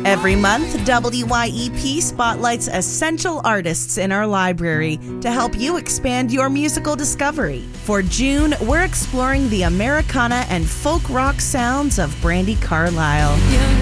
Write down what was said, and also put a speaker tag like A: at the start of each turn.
A: Every month, WYEP spotlights essential artists in our library to help you expand your musical discovery. For June, we're exploring the Americana and folk rock sounds of Brandi Carlile.